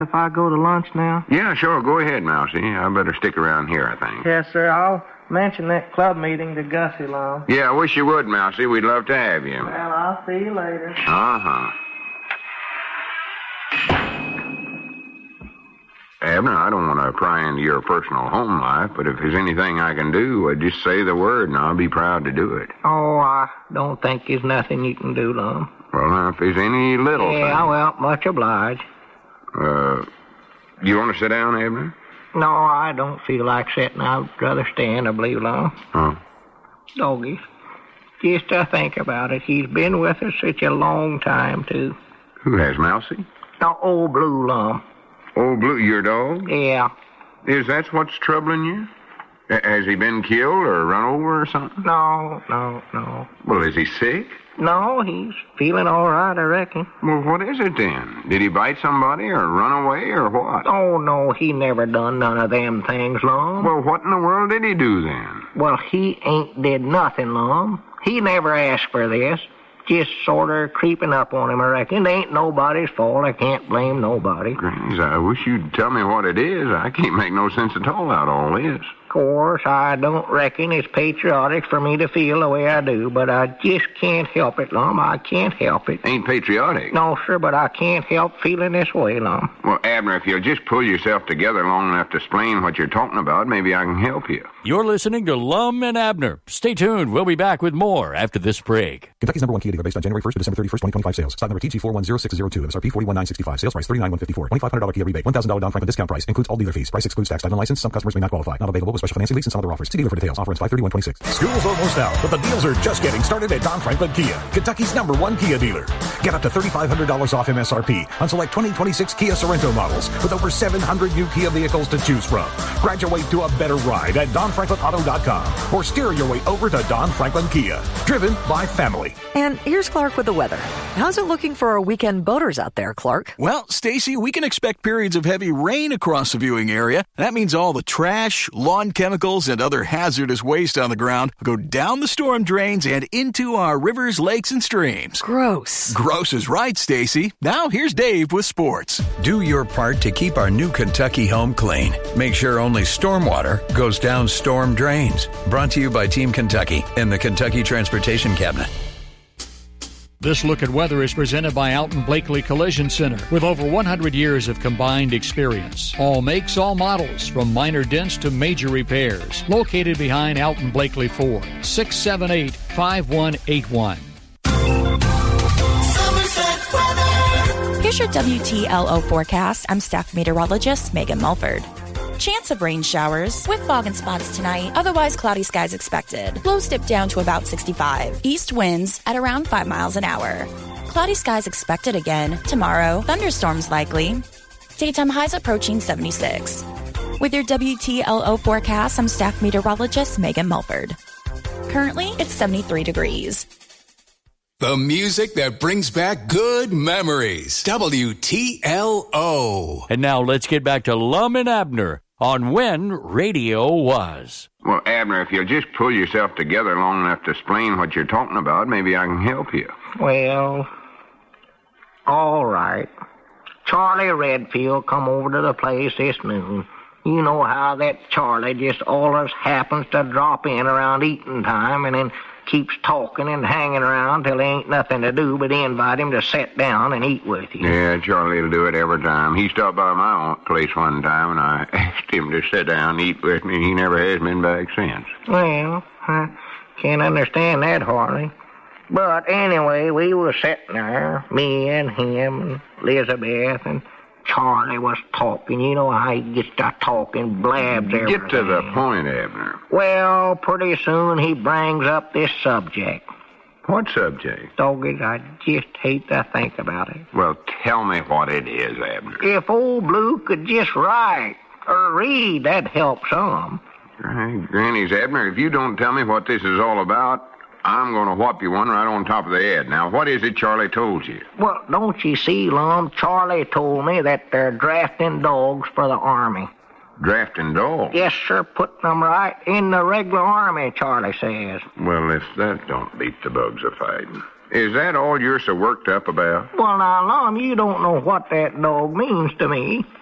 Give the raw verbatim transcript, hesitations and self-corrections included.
If I go to lunch now? Yeah, sure. Go ahead, Mousy. I better stick around here, I think. Yes, sir. I'll mention that club meeting to Gussie Lum. Yeah, I wish you would, Mousy. We'd love to have you. Well, I'll see you later. Uh-huh. Abner, I don't want to pry into your personal home life, but if there's anything I can do, uh, just say the word and I'll be proud to do it. Oh, I don't think there's nothing you can do, Lum. Well, now, if there's any little Yeah, thing... well, much obliged. Uh, you want to sit down, Abner? No, I don't feel like sitting. I'd rather stand, I believe, Lum. Huh? Doggies. Just to think about it, he's been with us such a long time, too. Who has, Mousy? No, old Blue, Lum. Old Blue, your dog? Yeah. Is that what's troubling you? A- has he been killed or run over or something? No, no, no. Well, is he sick? No, he's feeling all right, I reckon. Well, what is it then? Did he bite somebody or run away or what? Oh, no, he never done none of them things, Lum. Well, what in the world did he do then? Well, he ain't did nothing, Lum. He never asked for this. Just sort of creeping up on him, I reckon. It ain't nobody's fault. I can't blame nobody. Grannies, I wish you'd tell me what it is. I can't make no sense at all out of all this. Of course, I don't reckon it's patriotic for me to feel the way I do, but I just can't help it, Lum. I can't help it. Ain't patriotic? No, sir, but I can't help feeling this way, Lum. Well, Abner, if you'll just pull yourself together long enough to explain what you're talking about, maybe I can help you. You're listening to Lum and Abner. Stay tuned. We'll be back with more after this break. Kentucky's number one Kia dealer based on January first to December thirty-first, twenty twenty-five sales. Stock number T G four one zero six zero two. M S R P forty-one thousand nine hundred sixty-five. Sales price thirty-nine thousand one hundred fifty-four. twenty-five hundred dollars Kia rebate. one thousand dollars Don Franklin discount price. Includes all dealer fees. Price excludes tax. Title and license. Some customers may not qualify. Not available with special financing lease and some other offers. See dealer for details. Offer ends five thirty-one twenty-six. School's almost out, but the deals are just getting started at Don Franklin Kia, Kentucky's number one Kia dealer. Get up to thirty-five hundred dollars off M S R P on select twenty twenty-six Kia Sorento models with over seven hundred new Kia vehicles to choose from. Graduate to a better ride at don franklin auto dot com or steer your way over to Don Franklin Kia. Driven by family. And here's Clark with the weather. How's it looking for our weekend boaters out there, Clark? Well, Stacy, we can expect periods of heavy rain across the viewing area. That means all the trash, lawn chemicals, and other hazardous waste on the ground will go down the storm drains and into our rivers, lakes, and streams. Gross. Gross is right, Stacy. Now here's Dave with sports. Do your part to keep our new Kentucky home clean. Make sure only stormwater goes down storm drains. Brought to you by Team Kentucky and the Kentucky Transportation Cabinet. This look at weather is presented by Alton Blakely Collision Center with over one hundred years of combined experience. All makes, all models, from minor dents to major repairs. Located behind Alton Blakely Ford, six seven eight, five one eight one. Here's your W T L O forecast. I'm staff meteorologist Megan Mulford. Chance of rain showers with fog and spots tonight. Otherwise, cloudy skies expected. Lows dip down to about sixty-five. East winds at around five miles an hour. Cloudy skies expected again tomorrow. Thunderstorms likely. Daytime highs approaching seventy-six. With your W T L O forecast, I'm staff meteorologist Megan Mulford. Currently, it's seventy-three degrees. The music that brings back good memories. W T L O. And now let's get back to Lum and Abner on When Radio Was. Well, Abner, if you'll just pull yourself together long enough to explain what you're talking about, maybe I can help you. Well, all right. Charlie Redfield come over to the place this noon. You know how that Charlie just always happens to drop in around eating time and then keeps talking and hanging around till there ain't nothing to do but invite him to sit down and eat with you. Yeah, Charlie'll do it every time. He stopped by my own place one time and I asked him to sit down and eat with me. He never has been back since. Well, I can't understand that, Harley. But anyway, we was sitting there, me and him and Elizabeth, and Charlie was talking. You know how he gets to talking, blabs everything. Get to the point, Abner. Well, pretty soon he brings up this subject. What subject? Doggies, I just hate to think about it. Well, tell me what it is, Abner. If old Blue could just write or read, that'd help some. Right, Granny's, Abner, if you don't tell me what this is all about, I'm going to whop you one right on top of the head. Now, what is it Charlie told you? Well, don't you see, Lum, Charlie told me that they're drafting dogs for the Army. Drafting dogs? Yes, sir, putting them right in the regular Army, Charlie says. Well, if that don't beat the bugs of fighting. Is that all you're so worked up about? Well, now, Lum, you don't know what that dog means to me.